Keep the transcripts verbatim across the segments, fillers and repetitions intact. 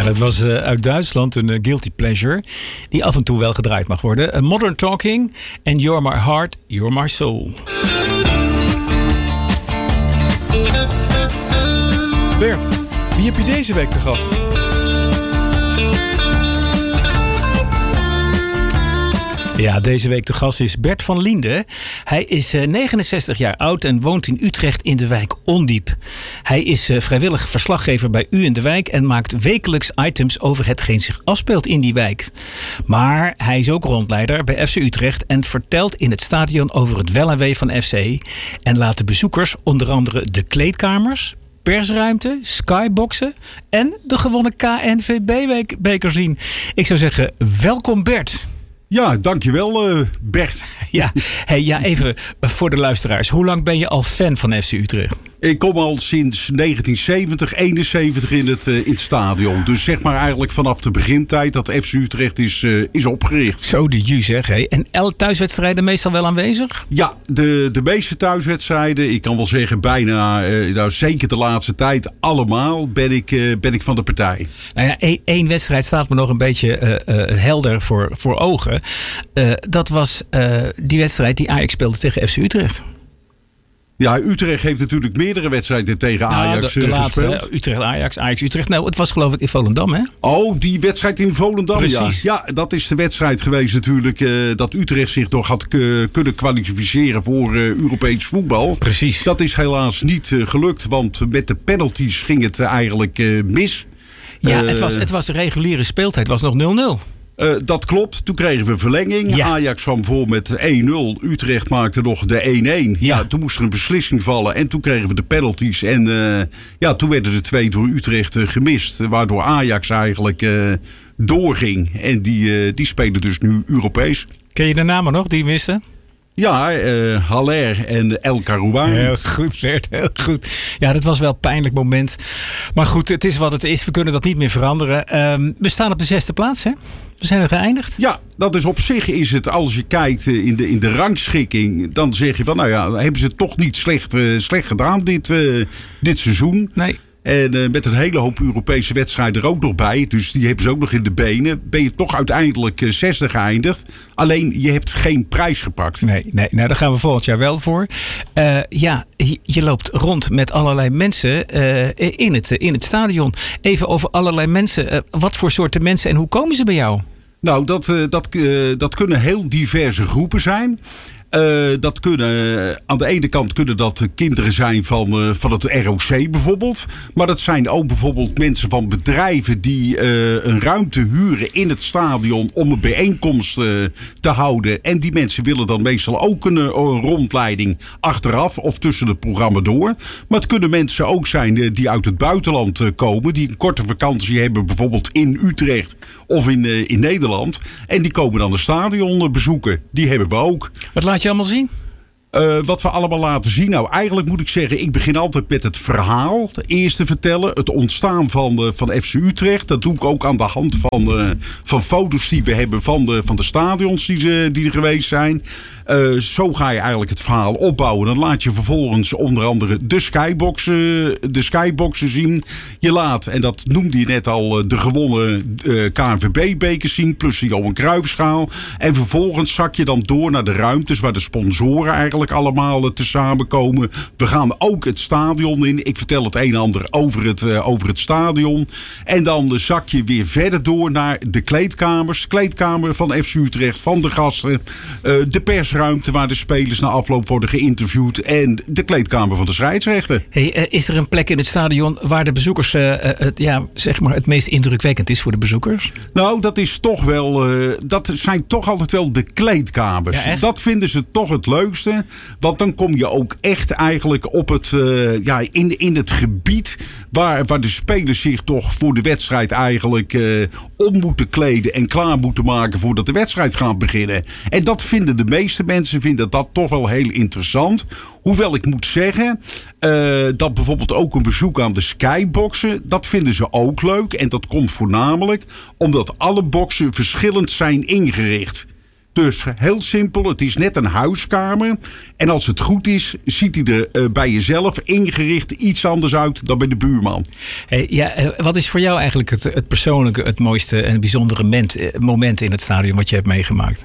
dat was uh, uit Duitsland een uh, guilty pleasure die af en toe wel gedraaid mag worden. Uh, Modern Talking en You're My Heart, You're My Soul. Bert, wie heb je deze week te gast? Ja, deze week de gast is Bert van Liende. Hij is uh, negenenzestig jaar oud en woont in Utrecht in de wijk Ondiep. Hij is uh, vrijwillig verslaggever bij U in de Wijk en maakt wekelijks items over hetgeen zich afspeelt in die wijk. Maar hij is ook rondleider bij F C Utrecht en vertelt in het stadion over het wel en wee van F C. En laat de bezoekers onder andere de kleedkamers, persruimte, skyboxen en de gewonnen K N V B-beker zien. Ik zou zeggen, welkom Bert. Ja, dankjewel uh, Bert. Ja, hey, ja, even voor de luisteraars. Hoe lang ben je al fan van F C Utrecht? Ik kom al sinds negentien zeventig, eenenzeventig in het, uh, in het stadion. Dus zeg maar eigenlijk vanaf de begintijd dat F C Utrecht is, uh, is opgericht. Zo de ju zeg. Hey. En elke thuiswedstrijden meestal wel aanwezig? Ja, de, de meeste thuiswedstrijden. Ik kan wel zeggen bijna, uh, nou, zeker de laatste tijd allemaal ben ik, uh, ben ik van de partij. Nou ja, één, één wedstrijd staat me nog een beetje uh, uh, helder voor, voor ogen. Uh, dat was uh, die wedstrijd die Ajax speelde tegen F C Utrecht. Ja, Utrecht heeft natuurlijk meerdere wedstrijden tegen Ajax nou, de, de gespeeld. Laatste, Utrecht-Ajax, Ajax-Utrecht. Nou, het was geloof ik in Volendam, hè? Oh, die wedstrijd in Volendam, precies. Ja. Ja, dat is de wedstrijd geweest natuurlijk uh, dat Utrecht zich nog had k- kunnen kwalificeren voor uh, Europees voetbal. Precies. Dat is helaas niet uh, gelukt, want met de penalties ging het uh, eigenlijk uh, mis. Ja, uh, het was, het was de reguliere speeltijd. Het was nog nul nul. Uh, dat klopt. Toen kregen we verlenging. Ja. Ajax kwam voor met één nul. Utrecht maakte nog de één-één. Ja. Ja, toen moest er een beslissing vallen. En toen kregen we de penalties. En uh, ja, toen werden de twee door Utrecht uh, gemist. Waardoor Ajax eigenlijk uh, doorging. En die, uh, die spelen dus nu Europees. Ken je de namen nog die misten? Ja, uh, Haller en El Karouani. Heel goed, Bert, heel goed. Ja, dat was wel een pijnlijk moment. Maar goed, het is wat het is. We kunnen dat niet meer veranderen. Um, we staan op de zesde plaats, hè? We zijn er geëindigd. Ja, dat is op zich is het, als je kijkt in de, in de rangschikking, dan zeg je van, nou ja, hebben ze het toch niet slecht, uh, slecht gedaan dit, uh, dit seizoen. Nee. En uh, met een hele hoop Europese wedstrijden er ook nog bij. Dus die hebben ze ook nog in de benen. Ben je toch uiteindelijk uh, zesde geëindigd. Alleen je hebt geen prijs gepakt. Nee, nee, nou daar gaan we volgend jaar wel voor. Uh, ja, je, je loopt rond met allerlei mensen uh, in, het, in het stadion. Even over allerlei mensen. Uh, wat voor soorten mensen en hoe komen ze bij jou? Nou, dat, uh, dat, uh, dat kunnen heel diverse groepen zijn. Uh, dat kunnen, aan de ene kant kunnen dat kinderen zijn van, uh, van het R O C bijvoorbeeld. Maar dat zijn ook bijvoorbeeld mensen van bedrijven die uh, een ruimte huren in het stadion om een bijeenkomst uh, te houden. En die mensen willen dan meestal ook een, een rondleiding achteraf of tussen het programma door. Maar het kunnen mensen ook zijn uh, die uit het buitenland uh, komen. Die een korte vakantie hebben bijvoorbeeld in Utrecht of in, uh, in Nederland. En die komen dan het stadion uh, bezoeken. Die hebben we ook. Wat laat je allemaal zien? Uh, wat we allemaal laten zien. Nou, eigenlijk moet ik zeggen, ik begin altijd met het verhaal eerst te vertellen. Het ontstaan van, uh, van F C Utrecht. Dat doe ik ook aan de hand van, uh, van foto's die we hebben van de, van de stadions die, ze, die er geweest zijn. Uh, zo ga je eigenlijk het verhaal opbouwen. Dan laat je vervolgens onder andere de skyboxen, de skyboxen zien. Je laat, en dat noemde je net al, de gewonnen uh, K N V B-bekers zien. Plus de Johan Cruijffschaal. En vervolgens zak je dan door naar de ruimtes waar de sponsoren eigenlijk allemaal uh, tezamen komen. We gaan ook het stadion in. Ik vertel het een en ander over het, uh, over het stadion. En dan uh, zak je weer verder door naar de kleedkamers. Kleedkamer van F C Utrecht, van de gasten. Uh, de persruimte waar de spelers na afloop worden geïnterviewd. En de kleedkamer van de scheidsrechter. Hey, uh, is er een plek in het stadion waar de bezoekers uh, uh, het, ja, zeg maar het meest indrukwekkend is voor de bezoekers? Nou, dat is toch wel. Uh, dat zijn toch altijd wel de kleedkamers. Ja, dat vinden ze toch het leukste. Want dan kom je ook echt eigenlijk op het, uh, ja, in, in het gebied waar, waar de spelers zich toch voor de wedstrijd eigenlijk uh, om moeten kleden en klaar moeten maken voordat de wedstrijd gaat beginnen. En dat vinden de meeste mensen vinden dat toch wel heel interessant. Hoewel ik moet zeggen uh, dat bijvoorbeeld ook een bezoek aan de skyboxen, dat vinden ze ook leuk. En dat komt voornamelijk omdat alle boxen verschillend zijn ingericht. Dus heel simpel, het is net een huiskamer. En als het goed is, ziet hij er uh, bij jezelf ingericht iets anders uit dan bij de buurman. Hey, ja, uh, wat is voor jou eigenlijk het, het persoonlijke, het mooiste en bijzondere moment, uh, moment in het stadion wat je hebt meegemaakt?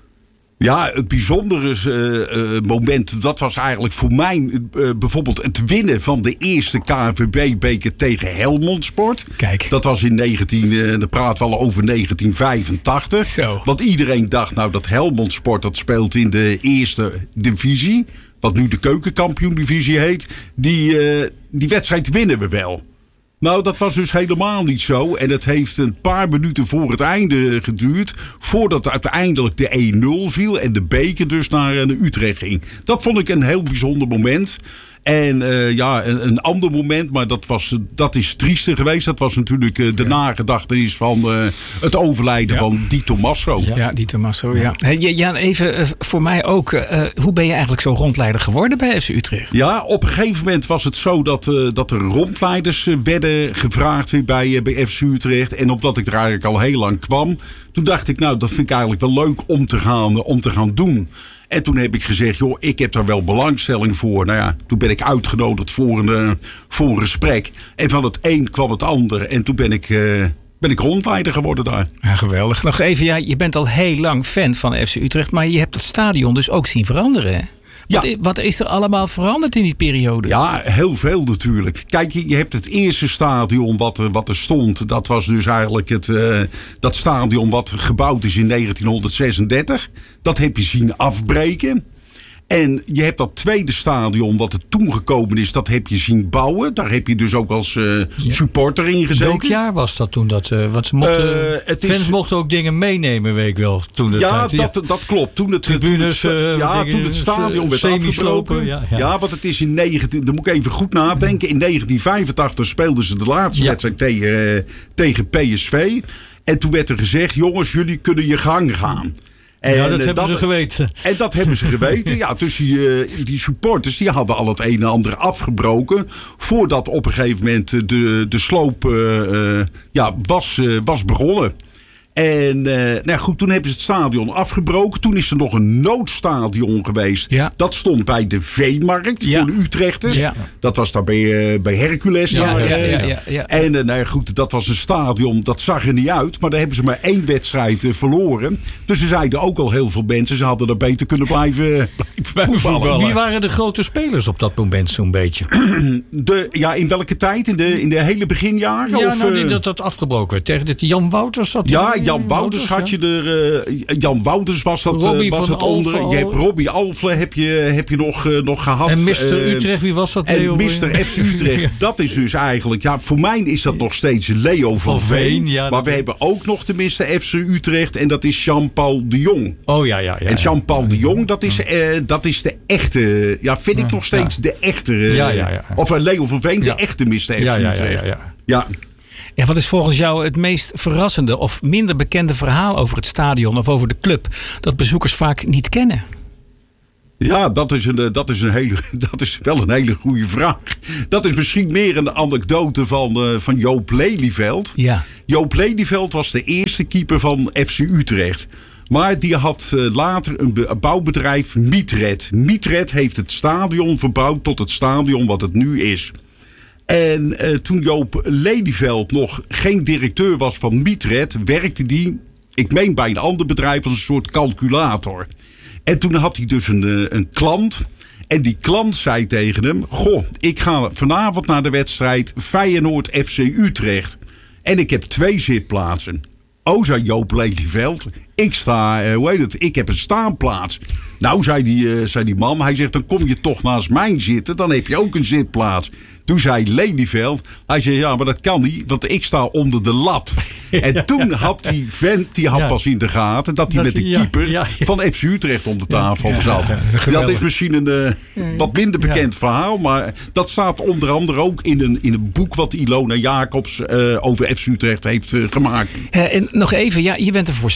Ja, het bijzondere uh, uh, moment, dat was eigenlijk voor mij uh, bijvoorbeeld het winnen van de eerste K N V B-beker tegen Helmond Sport. Kijk. Dat was in negentien, uh, dan praten we al over negentien vijfentachtig. Zo. Want iedereen dacht, nou dat Helmond Sport dat speelt in de eerste divisie, wat nu de keukenkampioen-divisie heet, die, uh, die wedstrijd winnen we wel. Nou, dat was dus helemaal niet zo. En het heeft een paar minuten voor het einde geduurd, voordat uiteindelijk de één nul viel en de beker dus naar, naar Utrecht ging. Dat vond ik een heel bijzonder moment. En uh, ja, een, een ander moment, maar dat, was, dat is triester geweest. Dat was natuurlijk uh, de ja. nagedachtenis van uh, het overlijden ja. van Di Tommaso. Ja, ja Di Tommaso, ja. Hey, Jan, even uh, voor mij ook. Uh, hoe ben je eigenlijk zo rondleider geworden bij F C Utrecht? Ja, op een gegeven moment was het zo dat, uh, dat er rondleiders uh, werden gevraagd weer bij, uh, bij F C Utrecht. En omdat ik er eigenlijk al heel lang kwam, toen dacht ik, nou, dat vind ik eigenlijk wel leuk om te gaan, uh, om te gaan doen. En toen heb ik gezegd, joh, ik heb daar wel belangstelling voor. Nou ja, toen ben ik uitgenodigd voor een, uh, voor een gesprek. En van het een kwam het ander. En toen ben ik, uh, ben ik rondleider geworden daar. Ja, geweldig. Nog even, ja, je bent al heel lang fan van F C Utrecht. Maar je hebt het stadion dus ook zien veranderen, hè? Wat, ja. wat is er allemaal veranderd in die periode? Ja, heel veel natuurlijk. Kijk, je hebt het eerste stadion wat er, wat er stond. Dat was dus eigenlijk het, uh, dat stadion wat gebouwd is in negentien zesendertig. Dat heb je zien afbreken. En je hebt dat tweede stadion wat er toen gekomen is, dat heb je zien bouwen. Daar heb je dus ook als uh, ja. supporter in gezeten. Welk jaar was dat toen? Dat, uh, want ze mochten, uh, het fans is, mochten ook dingen meenemen, weet ik wel. Toen de ja, tijd. dat, dat klopt. Toen het, Tribunes, toen het, uh, ja, dingen, toen het stadion werd afgebroken. Ja, ja. ja, want het is in negentien... Dan moet ik even goed nadenken. In negentien vijfentachtig speelden ze de laatste ja. wedstrijd tegen, uh, tegen P S V. En toen werd er gezegd, jongens, jullie kunnen je gang gaan. En ja, dat hebben dat, ze geweten. En dat hebben ze geweten. Ja, dus die, uh, die supporters die hadden al het een en ander afgebroken. Voordat op een gegeven moment de, de sloop uh, uh, ja, was, uh, was begonnen. En uh, nou goed, toen hebben ze het stadion afgebroken. Toen is er nog een noodstadion geweest. Ja. Dat stond bij de Veemarkt ja. voor de Utrechters. Ja. Dat was daar bij, uh, bij Hercules. Ja, daar, ja, ja, ja, ja. En uh, nou goed, dat was een stadion, dat zag er niet uit. Maar daar hebben ze maar één wedstrijd uh, verloren. Dus er zeiden ook al heel veel mensen, ze hadden er beter kunnen blijven, blijven voetballen. Wie waren de grote spelers op dat moment zo'n beetje? De, ja, in welke tijd? In de, in de hele beginjaren? Ja, of, nou, uh, dat dat afgebroken werd. Tegen dit Jan Wouters zat Ja, Jan Wouters, Wouters had je er. Uh, Jan Wouters was dat uh, was het onder. Alphen, je hebt Robbie Alfle heb je, heb je nog, uh, nog gehad. En mister Uh, Utrecht, wie was dat? Leo en mister F C Utrecht, ja. Dat is dus eigenlijk. Ja, voor mij is dat nog steeds Leo van, van Veen. Veen ja, maar we hebben ook nog tenminste F C Utrecht. En dat is Jean-Paul de Jong. Oh ja, ja. ja en Jean-Paul ja. de Jong, dat is, uh, dat is de echte. Ja, vind ik nog steeds ja. de echte. Uh, ja, ja, ja. Of uh, Leo van Veen, ja. de echte mister F C ja, ja, Utrecht. Ja, ja, ja. ja. Ja, wat is volgens jou het meest verrassende of minder bekende verhaal over het stadion of over de club dat bezoekers vaak niet kennen? Ja, dat is, een, dat, is een hele, dat is wel een hele goede vraag. Dat is misschien meer een anekdote van, uh, van Joop Lelyveld. Ja. Joop Lelyveld was de eerste keeper van F C Utrecht. Maar die had uh, later een, be- een bouwbedrijf, Mietred. Mietred heeft het stadion verbouwd tot het stadion wat het nu is. En uh, toen Joop Lelyveld nog geen directeur was van Mietred, werkte die, ik meen bij een ander bedrijf, als een soort calculator. En toen had hij dus een, uh, een klant. En die klant zei tegen hem, goh, ik ga vanavond naar de wedstrijd Feyenoord F C Utrecht. En ik heb twee zitplaatsen. Oh, zei Joop Lelyveld, ik sta, uh, hoe heet het, ik heb een staanplaats. Nou, zei die, uh, zei die man, hij zegt, dan kom je toch naast mij zitten, dan heb je ook een zitplaats. Toen zei Lelyveld, hij zei, ja, maar dat kan niet, want ik sta onder de lat. En ja, toen had die vent, die had ja. pas in de gaten, dat hij dat met de keeper ja, ja, ja. van F C Utrecht om de tafel ja, zat. Ja, ja, dat is misschien een uh, wat minder bekend ja. verhaal, maar dat staat onder andere ook in een, in een boek wat Ilona Jacobs uh, over F C Utrecht heeft uh, gemaakt. Uh, en nog even, ja, je bent een voorspeller.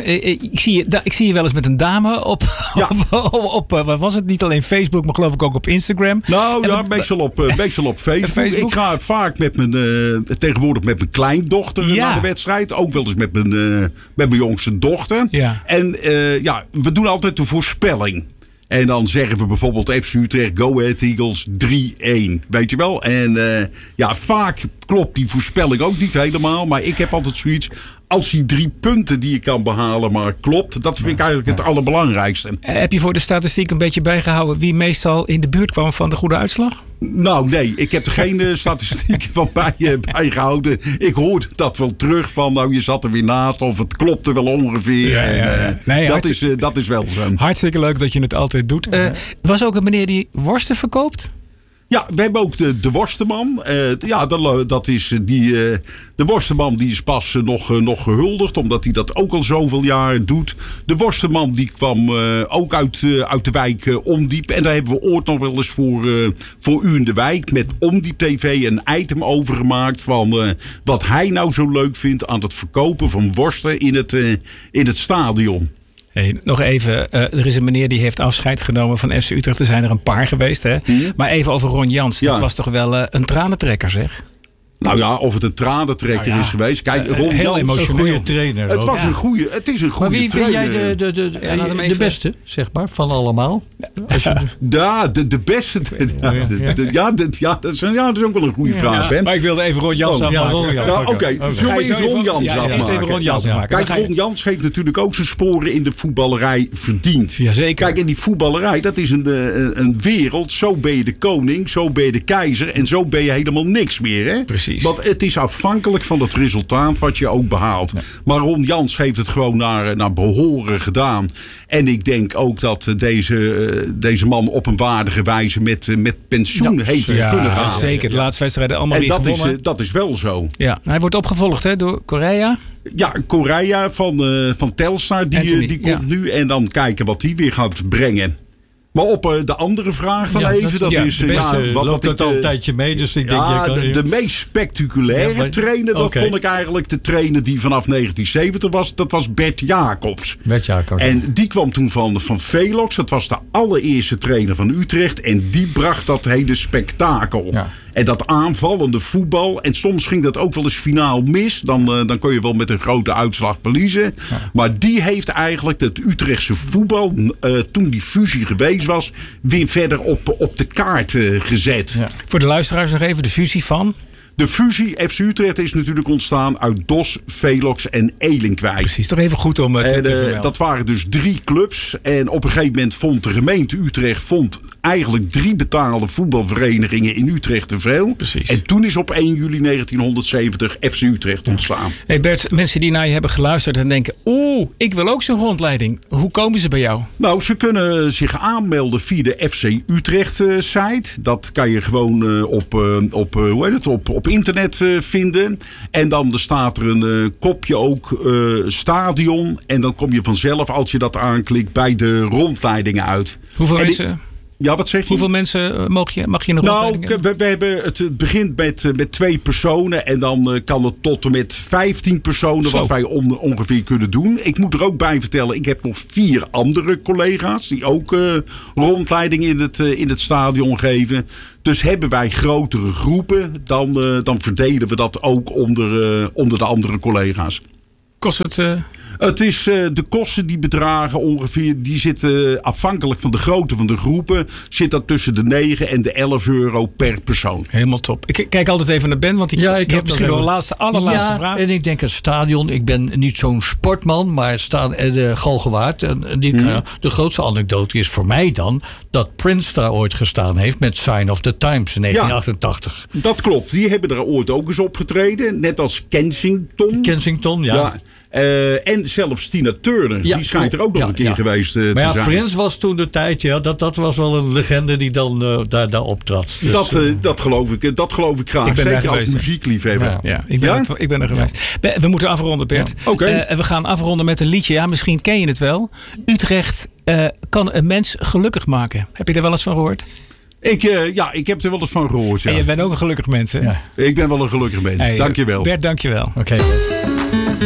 Ik zie je, ik zie je wel eens met een dame op, ja. op, op, op wat was het? Niet alleen Facebook, maar geloof ik ook op Instagram. Nou ja, meestal op, uh, meestal op Facebook. Facebook. Ik ga vaak met mijn, uh, tegenwoordig met mijn kleindochter ja. naar de wedstrijd. Ook wel eens met mijn, uh, met mijn jongste dochter. Ja. En uh, ja, we doen altijd de voorspelling. En dan zeggen we bijvoorbeeld F C Utrecht, Go Ahead Eagles drie-een. Weet je wel? En uh, ja, vaak klopt die voorspelling ook niet helemaal. Maar ik heb altijd zoiets. Als die drie punten die je kan behalen maar klopt. Dat vind ik eigenlijk het allerbelangrijkste. Heb je voor de statistiek een beetje bijgehouden wie meestal in de buurt kwam van de goede uitslag? Nou nee, ik heb er geen uh, statistiek van bij, uh, bijgehouden. Ik hoorde dat wel terug van nou je zat er weer naast of het klopte wel ongeveer. Ja, ja, ja. En, uh, nee, dat, is, uh, dat is wel zo. Hartstikke leuk dat je het altijd doet. Uh, was ook een meneer die worsten verkoopt? Ja, we hebben ook de, de worstenman. Uh, ja, dat, dat is die, uh, de worstenman die is pas uh, nog, uh, nog gehuldigd. Omdat hij dat ook al zoveel jaar doet. De worstenman die kwam uh, ook uit, uh, uit de wijk uh, Ondiep. En daar hebben we ooit nog wel eens voor, uh, voor u in de wijk met Ondiep T V een item over gemaakt. Van uh, wat hij nou zo leuk vindt aan het verkopen van worsten in het, uh, in het stadion. Hey, nog even, uh, er is een meneer die heeft afscheid genomen van F C Utrecht. Er zijn er een paar geweest. Hè? Hmm. Maar even over Ron Jans. Ja. Dat was toch wel uh, een tranentrekker, zeg? Nou ja, of het een tranentrekker nou ja. is geweest. Kijk, Ron uh, heel Jans, een goede trainer. Het, was ja. een goede, het is een goede trainer. Maar wie vind jij de, de, de, de, ja, de, de beste, zeg maar, van allemaal? Als je... Ja, de, de beste. De, ja, de, de, ja, de, ja, dat is, ja, dat is ook wel een goede vraag, ja, Ben. Maar ik wilde even Ron Jans oh, afmaken. Ja, ja, Oké, okay. okay. zullen we eens Ron Jans ja, afmaken? Ja, even Ron Jans ja, afmaken. Kijk, Ron Jans heeft natuurlijk ook zijn sporen in de voetballerij verdiend. Jazeker. Kijk, in die voetballerij, dat is een, een, een wereld. Zo ben je de koning, zo ben je de keizer en zo ben je helemaal niks meer. Hè? Precies. Want het is afhankelijk van het resultaat wat je ook behaalt. Ja. Maar Ron Jans heeft het gewoon naar, naar behoren gedaan. En ik denk ook dat deze, deze man op een waardige wijze met, met pensioen ja, heeft ja, kunnen gaan. Zeker, de laatste wedstrijden allemaal en weer dat gewonnen. Is, dat is wel zo. Ja, hij wordt opgevolgd hè, door Correa. Ja, Correa van, uh, van Telstar, die, Anthony, die komt ja. nu. En dan kijken wat hij weer gaat brengen. Maar op uh, de andere vraag dan ja, even, dat, dat ja, is... De beste ja, wat, loopt dat al een tijdje mee, dus ik ja, denk... Je kan, de, de meest spectaculaire ja, maar, trainer, dat okay. vond ik eigenlijk de trainer die vanaf negentien zeventig was. Dat was Bert Jacobs. Bert Jacobs. En die kwam toen van, van Velox. Dat was de allereerste trainer van Utrecht. En die bracht dat hele spektakel. Ja. En dat aanvallende voetbal. En soms ging dat ook wel eens finaal mis. Dan, uh, dan kon je wel met een grote uitslag verliezen. Ja. Maar die heeft eigenlijk het Utrechtse voetbal, uh, toen die fusie geweest was, weer verder op, op de kaart uh, gezet. Ja. Voor de luisteraars nog even de fusie van... De fusie F C Utrecht is natuurlijk ontstaan uit D O S, Velox en Elinkwijk. Precies, toch even goed om het te vermelden. Dat waren dus drie clubs. En op een gegeven moment vond de gemeente Utrecht vond eigenlijk drie betaalde voetbalverenigingen in Utrecht te veel. Precies. En toen is op één juli negentienhonderdzeventig F C Utrecht ontstaan. Hey Bert, mensen die naar je hebben geluisterd en denken... oeh, ik wil ook zo'n rondleiding. Hoe komen ze bij jou? Nou, ze kunnen zich aanmelden via de F C Utrecht uh, site. Dat kan je gewoon uh, op, uh, op, uh, hoe heet het, op, op internet uh, vinden. En dan staat er een uh, kopje ook uh, stadion. En dan kom je vanzelf, als je dat aanklikt, bij de rondleidingen uit. Hoeveel en mensen... Ik, Ja, wat zeg je? Hoeveel mensen mag je, mag je nog Nou, we, we hebben het, het begint met, met twee personen. En dan uh, kan het tot en met vijftien personen. Zo. Wat wij on, ongeveer kunnen doen. Ik moet er ook bij vertellen. Ik heb nog vier andere collega's. Die ook uh, rondleiding in het, uh, in het stadion geven. Dus hebben wij grotere groepen. Dan, uh, dan verdelen we dat ook onder, uh, onder de andere collega's. Kost het... Uh... Het is uh, de kosten die bedragen ongeveer, die zitten afhankelijk van de grootte van de groepen, zit dat tussen de negen en de elf euro per persoon. Helemaal top. Ik kijk altijd even naar Ben, want ik, ja, ik heb, heb misschien nog een laatste, allerlaatste ja, vraag. En ik denk het stadion, ik ben niet zo'n sportman, maar sta, de Galgenwaard, en die, hmm. de grootste anekdote is voor mij dan dat Prince daar ooit gestaan heeft met Sign of the Times in negentien achtentachtig. Ja, dat klopt. Die hebben er ooit ook eens opgetreden, net als Kensington. Kensington, ja. ja. Uh, en zelfs Tina Turner, ja, die schijnt er ook nog ja, een keer ja. geweest uh, maar te ja, zijn. Prince was toen de tijd, ja, dat, dat was wel een legende die dan uh, daar, daar optrad. Dus, dat, uh, dat, geloof ik, dat geloof ik graag, ik ben zeker als muziekliefhebber. Ja, ja, ik, ben ja? Het, ik ben er geweest. Ja. We moeten afronden, Bert. Ja. Okay. Uh, we gaan afronden met een liedje, ja, misschien ken je het wel. Utrecht uh, kan een mens gelukkig maken. Heb je er wel eens van gehoord? Ik, uh, ja, ik heb er wel eens van gehoord. Ja. En je bent ook een gelukkig mens, hè? Ja. Ik ben wel een gelukkig mens. Hey, dank je wel. Bert, dank je wel. Oké. Okay.